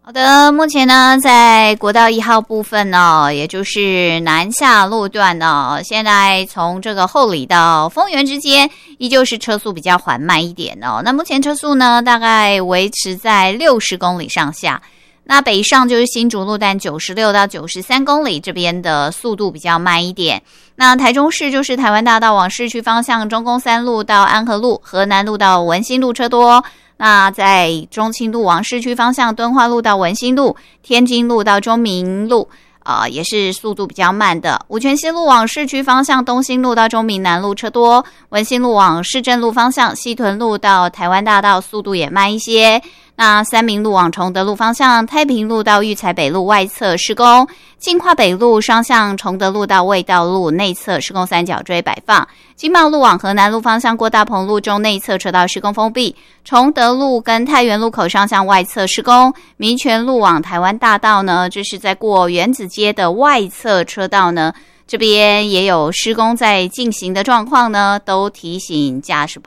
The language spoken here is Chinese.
好的，目前呢，在国道1号部分呢，也就是南下路段呢，现在从这个后里到丰原之间，依旧是车速比较缓慢一点哦。那目前车速呢，大概维持在60公里上下。那北上就是新竹路段96到93公里，这边的速度比较慢一点。那台中市就是台湾大道往市区方向，中宫3路到安和路、河南路到文心路车多。那在中清路往市区方向，敦化路到文心路、天津路到中明路，也是速度比较慢的。五权西路往市区方向，东兴路到中明南路车多；文心路往市政路方向，西屯路到台湾大道速度也慢一些。那三民路往崇德路方向，太平路到育才北路外侧施工；进化北路双向崇德路到卫道路内侧施工三角锥摆放；金茂路往河南路方向，过大鹏路中内侧车道施工封闭；崇德路跟太原路口上向外侧施工；民权路往台湾大道呢，这是在过原子街的外侧车道呢，这边也有施工在进行的状况呢，都提醒驾驶